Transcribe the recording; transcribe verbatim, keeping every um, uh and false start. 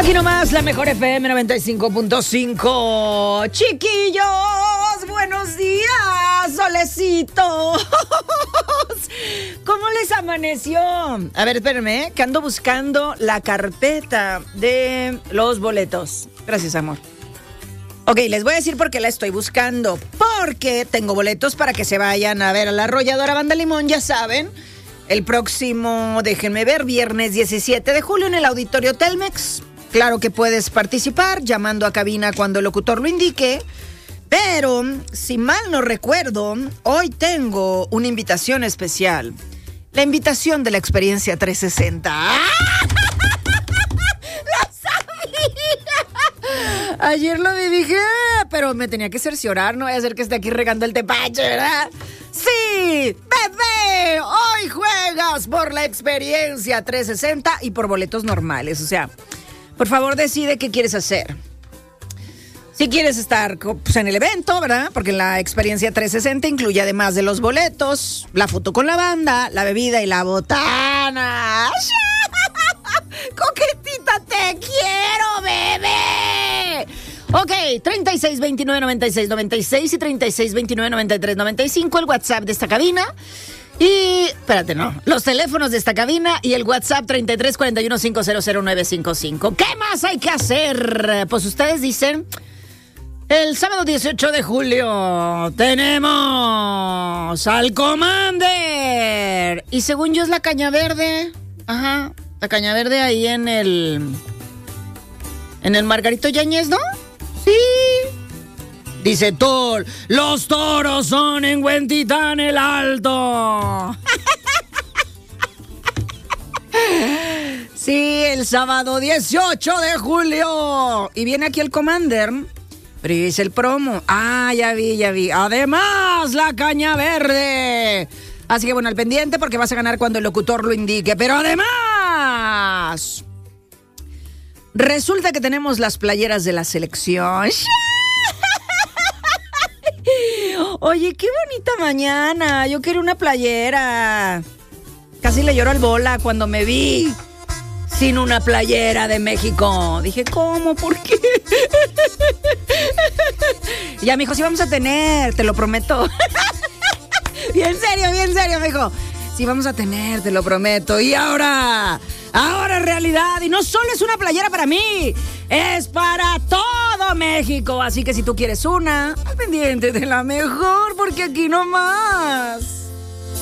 Aquí nomás, la mejor F M noventa y cinco punto cinco. Chiquillos, buenos días, solecitos. ¿Cómo les amaneció? A ver, espérenme, ¿eh? que ando buscando la carpeta de los boletos. Gracias, amor. Ok, les voy a decir por qué la estoy buscando. Porque tengo boletos para que se vayan a ver a la arrolladora Banda Limón, ya saben. El próximo, déjenme ver, viernes diecisiete de julio en el Auditorio Telmex. Claro que puedes participar llamando a cabina cuando el locutor lo indique. Pero, si mal no recuerdo, hoy tengo una invitación especial. La invitación de la experiencia trescientos sesenta. ¡Ah! Ayer lo vi, dije, pero me tenía que cerciorar, no voy a hacer que esté aquí regando el tepache, ¿verdad? ¡Sí! ¡Bebé! Hoy juegas por la experiencia trescientos sesenta y por boletos normales. O sea, por favor decide qué quieres hacer. Si quieres estar pues, en el evento, ¿verdad? Porque la experiencia trescientos sesenta incluye además de los boletos, la foto con la banda, la bebida y la botana. ¡Coquetita, te quiero, bebé! Ok, treinta y seis veintinueve noventa y seis noventa y seis y treinta y seis veintinueve noventa y tres noventa y cinco, el WhatsApp de esta cabina. Y, espérate, no, los teléfonos de esta cabina y el WhatsApp treinta y tres cuarenta y uno cinco cero cero nueve cinco cinco. ¿Qué más hay que hacer? Pues ustedes dicen, el sábado dieciocho de julio tenemos al Commander. Y según yo es la Caña Verde. Ajá, la Caña Verde ahí en el... En el Margarito Yáñez, ¿no? Sí. Dice Tol, los toros son en Huentitán el Alto. Sí, el sábado dieciocho de julio. Y viene aquí el Commander, pero dice el promo. Ah, ya vi, ya vi. Además, la Caña Verde. Así que bueno, al pendiente porque vas a ganar cuando el locutor lo indique. Pero además, resulta que tenemos las playeras de la selección. Oye, qué bonita mañana. Yo quiero una playera. Casi le lloro al bola cuando me vi sin una playera de México. Dije, ¿cómo? ¿Por qué? Y ya me dijo, sí vamos a tener, te lo prometo. Bien serio, bien serio, me dijo. Sí vamos a tener, te lo prometo. Y ahora, ahora es realidad. Y no solo es una playera para mí, es para todo México. Así que si tú quieres una, al pendiente de la mejor, porque aquí no más.